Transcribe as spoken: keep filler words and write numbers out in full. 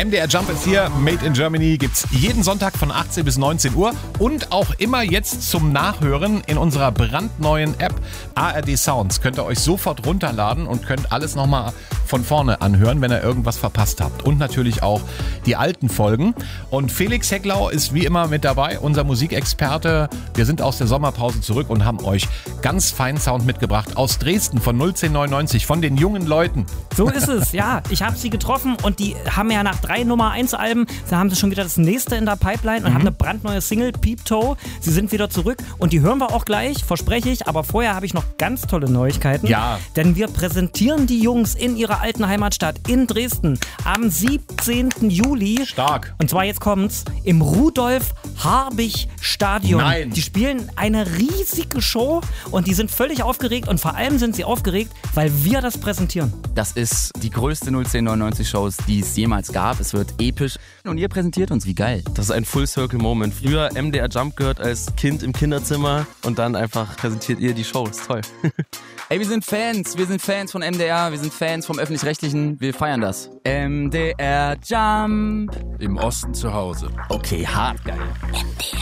M D R Jump ist hier, Made in Germany, gibt's jeden Sonntag von achtzehn bis neunzehn Uhr und auch immer jetzt zum Nachhören in unserer brandneuen App A R D Sounds. Könnt ihr euch sofort runterladen und könnt alles nochmal von vorne anhören, wenn ihr irgendwas verpasst habt. Und natürlich auch die alten Folgen. Und Felix Hecklau ist wie immer mit dabei, unser Musikexperte. Wir sind aus der Sommerpause zurück und haben euch ganz feinen Sound mitgebracht aus Dresden von null zehn neunundneunzig, von den jungen Leuten. So ist es, ja. Ich habe sie getroffen und die haben ja nach drei Nummer eins Alben, da haben sie schon wieder das nächste in der Pipeline und mhm. haben eine brandneue Single, Peep Toe. Sie sind wieder zurück und die hören wir auch gleich, verspreche ich. Aber vorher habe ich noch ganz tolle Neuigkeiten. Ja. Denn wir präsentieren die Jungs in ihrer alten Heimatstadt in Dresden am siebzehnten Juli. Stark. Und zwar, jetzt kommt's, im Rudolf-Harbig-Stadion. Nein. Die spielen eine riesige Show und die sind völlig aufgeregt und vor allem sind sie aufgeregt, weil wir das präsentieren. Das ist die größte null zehn neunundneunzig Shows, die es jemals gab. Es wird episch und ihr präsentiert uns, wie geil. Das ist ein Full-Circle-Moment. Früher M D R Jump gehört als Kind im Kinderzimmer und dann einfach präsentiert ihr die Show. Das ist toll. Ey, wir sind Fans. Wir sind Fans von M D R. Wir sind Fans vom Öffentlich-Rechtlichen. Wir feiern das. M D R Jump. Im Osten zu Hause. Okay, hart geil. M D R